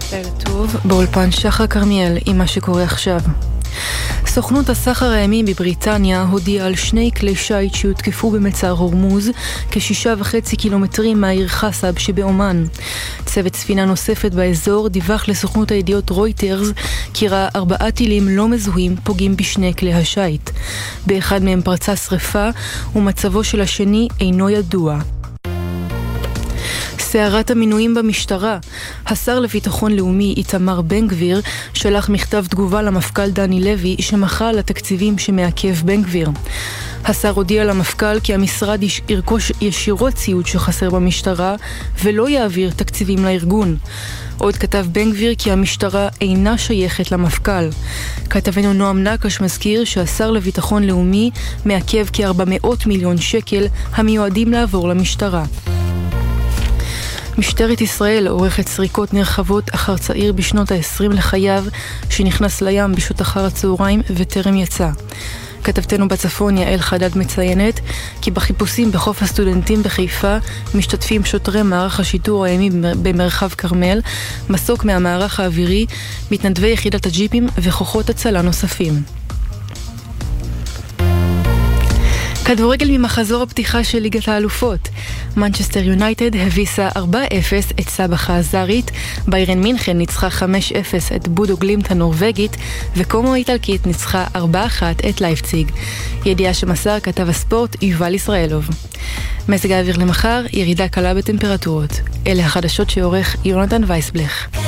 לילה טוב, באולפן שחר כרמיאל עם מה שקורה עכשיו. סוכנות הסחר הימי בבריטניה הודיעה על 2 כלי שיט שהותקפו במצר הורמוז כ6.5 קילומטרים מהעיר חסב שבאומן. צוות ספינה נוספת באזור דיווח לסוכנות הידיעות רויטרס כי ראה 4 טילים לא מזוהים פוגעים בשני כלי השיט. באחד מהם פרצה שריפה ומצבו של השני אינו ידוע. סערת המינויים במשטרה. השר לביטחון לאומי איתמר בן גביר שלח מכתב תגובה למפכ"ל דני לוי שמחה על התקציבים שמעכב בן גביר. השר הודיע למפכ"ל כי המשרד ירכוש ישירות ציוד שחסר במשטרה ולא יעביר תקציבים לארגון. עוד כתב בן גביר כי המשטרה אינה שייכת למפכ"ל. כתבנו נועם נקש מזכיר שהשר לביטחון לאומי מעכב כ400 מיליון שקל המיועדים לעבור למשטרה. משטרת ישראל עורכת סריקות נרחבות אחר צעיר בשנות ה-20 לחייו שנכנס לים בשעות אחר הצהריים וטרם יצא. כתבתנו בצפון יעל חדד מציינת כי בחיפושים בחוף הסטודנטים בחיפה משתתפים שוטרי מערך השיטור הימי במרחב כרמל, מסוק מהמערך האווירי, מתנדבי יחידת הג'יפים וכוחות הצלה נוספים. כדורגל ממחזור הפתיחה של ליגת האלופות. מנצ'סטר יונייטד הביסה 4-0 את סבח האזרית, ביירן מינכן ניצחה 5-0 את בודו גלימט הנורווגית, וקומו האיטלקית ניצחה 4-1 את לייפציג. ידיעה שמסר כתב הספורט יובל ישראלוב. מזג האוויר למחר, ירידה קלה בטמפרטורות. אלה החדשות שעורך יונתן וייסבלך.